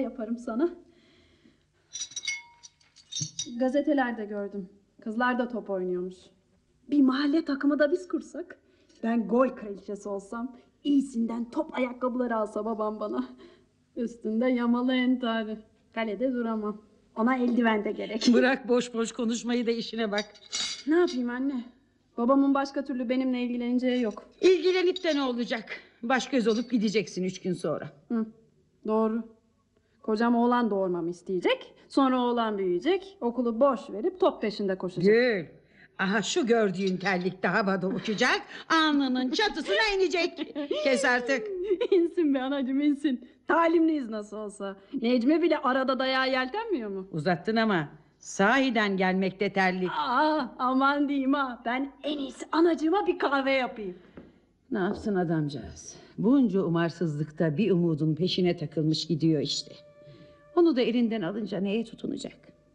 çay yaparım sana. Gazetelerde gördüm. Kızlar da top oynuyormuş. Bir mahalle takımı da biz kursak. Ben gol kraliçesi olsam, iyisinden top ayakkabıları alsa babam bana. Üstünde yamalı entari. Kalede duramam. Ona eldiven de gerek. Bırak boş boş konuşmayı da işine bak. Ne yapayım anne? Babamın başka türlü benimle ilgileneceği yok. İlgilenip de ne olacak? Baş göz olup gideceksin 3 gün sonra. Hı, doğru. Kocam oğlan doğurmamı isteyecek. Sonra oğlan büyüyecek. Okulu boş verip top peşinde koşacak. Gül. Aha şu gördüğün terlik de havada uçacak. Alnının çatısına inecek. Kes artık. İnsin be anacığım insin. Talimliyiz nasıl olsa. Necmi bile arada dayağa yeltenmiyor mu? Uzattın ama sahiden gelmekte terlik. Aman diyeyim ha. Ben en iyisi anacığıma bir kahve yapayım. Ne yapsın adamcağız? Bunca umarsızlıkta bir umudun peşine takılmış gidiyor işte. Onu da elinden alınca neye tutunacak?